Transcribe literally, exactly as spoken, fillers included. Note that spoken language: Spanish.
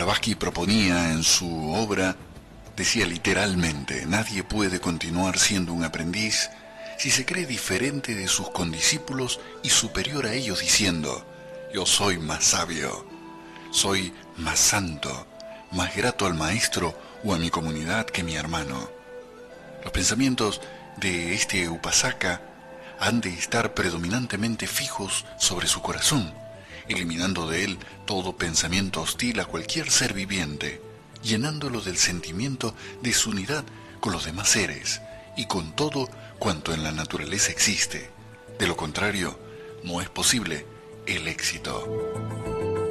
Blavatsky proponía en su obra, decía literalmente, nadie puede continuar siendo un aprendiz si se cree diferente de sus condiscípulos y superior a ellos diciendo, yo soy más sabio, soy más santo, más grato al maestro o a mi comunidad que mi hermano. Los pensamientos de este Upasaka han de estar predominantemente fijos sobre su corazón, eliminando de él todo pensamiento hostil a cualquier ser viviente, llenándolo del sentimiento de su unidad con los demás seres y con todo cuanto en la naturaleza existe. De lo contrario, no es posible el éxito.